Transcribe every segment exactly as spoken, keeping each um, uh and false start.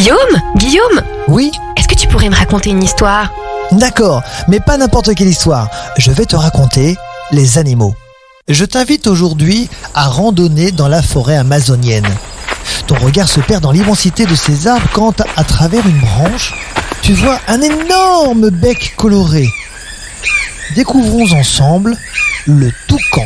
Guillaume Guillaume Oui, Est-ce que tu pourrais me raconter une histoire? d'accord, mais pas n'importe quelle histoire. Je vais te raconter les animaux. Je t'invite aujourd'hui à randonner dans la forêt amazonienne. Ton regard se perd dans l'immensité de ces arbres quand, à travers une branche, tu vois un énorme bec coloré. Découvrons ensemble le toucan.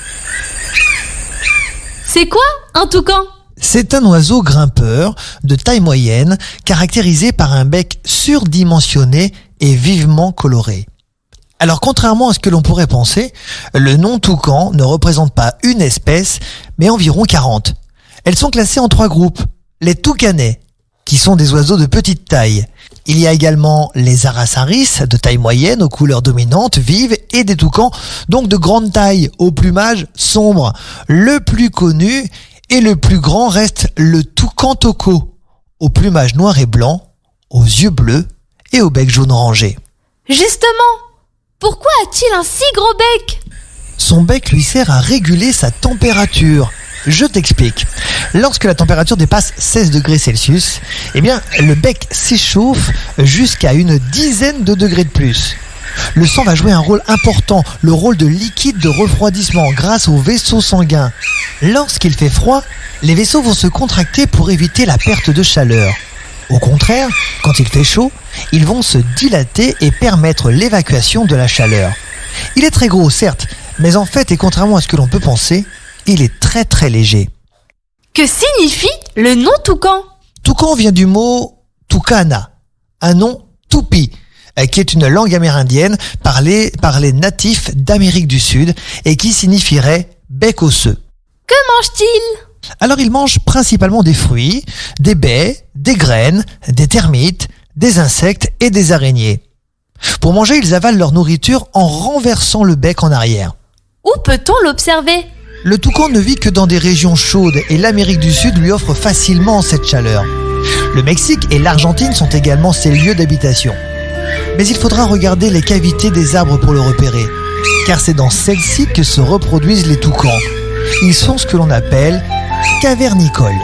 C'est quoi un toucan? C'est un oiseau grimpeur de taille moyenne, caractérisé par un bec surdimensionné et vivement coloré. Alors contrairement à ce que l'on pourrait penser, le nom toucan ne représente pas une espèce, mais environ quarante. Elles sont classées en trois groupes. Les toucanets, qui sont des oiseaux de petite taille. Il y a également les arasaris, de taille moyenne, aux couleurs dominantes, vives, et des toucans, donc de grande taille, au plumage sombre. Le plus connu et le plus grand reste le toucan toco, au plumage noir et blanc, aux yeux bleus et au bec jaune orangé. Justement, pourquoi a-t-il un si gros bec? Son bec lui sert à réguler sa température. Je t'explique. Lorsque la température dépasse seize degrés Celsius, eh bien, le bec s'échauffe jusqu'à une dizaine de degrés de plus. Le sang va jouer un rôle important, le rôle de liquide de refroidissement grâce aux vaisseaux sanguins. Lorsqu'il fait froid, les vaisseaux vont se contracter pour éviter la perte de chaleur. Au contraire, quand il fait chaud, ils vont se dilater et permettre l'évacuation de la chaleur. Il est très gros, certes, mais en fait, et contrairement à ce que l'on peut penser, il est très très léger. Que signifie le nom toucan? Toucan vient du mot Tucana, un nom tupi, qui est une langue amérindienne parlée par les natifs d'Amérique du Sud et qui signifierait bec osseux. Que mange-t-il? Alors il mange principalement des fruits, des baies, des graines, des termites, des insectes et des araignées. Pour manger, ils avalent leur nourriture en renversant le bec en arrière. Où peut-on l'observer? Le toucan ne vit que dans des régions chaudes et l'Amérique du Sud lui offre facilement cette chaleur. Le Mexique et l'Argentine sont également ses lieux d'habitation. Mais il faudra regarder les cavités des arbres pour le repérer, car c'est dans celles-ci que se reproduisent les toucans. Ils sont ce que l'on appelle cavernicoles.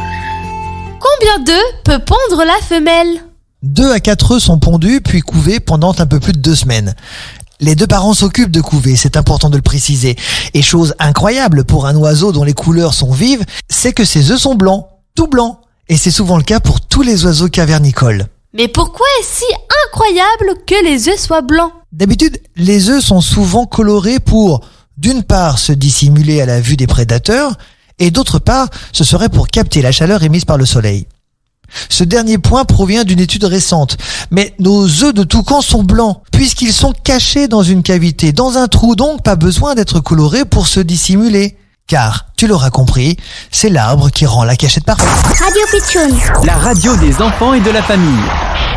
Combien d'œufs peut pondre la femelle? Deux à quatre œufs sont pondus puis couvés pendant un peu plus de deux semaines. Les deux parents s'occupent de couver, c'est important de le préciser. Et chose incroyable pour un oiseau dont les couleurs sont vives, c'est que ses œufs sont blancs, tout blancs. Et c'est souvent le cas pour tous les oiseaux cavernicoles. Mais pourquoi est-ce si incroyable que les œufs soient blancs? D'habitude, les œufs sont souvent colorés pour, d'une part, se dissimuler à la vue des prédateurs, et d'autre part, ce serait pour capter la chaleur émise par le soleil. Ce dernier point provient d'une étude récente, mais nos œufs de toucan sont blancs, puisqu'ils sont cachés dans une cavité, dans un trou, donc pas besoin d'être colorés pour se dissimuler. Car, tu l'auras compris, c'est l'arbre qui rend la cachette parfaite. Radio Pitchoun, La radio des enfants et de la famille.